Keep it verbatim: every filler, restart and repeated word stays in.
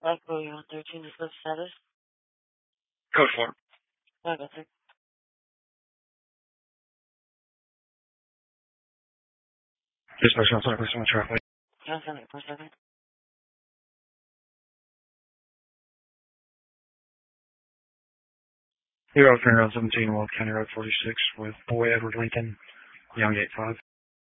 Echo, you're on thirteen, discuss status. Code four. I got it. Dispatch, I'm sorry, please, traffic. Can I send it for a second? You're off Road seventeen, Weld County Road forty-six with Boy Edward Lincoln, Young eight five.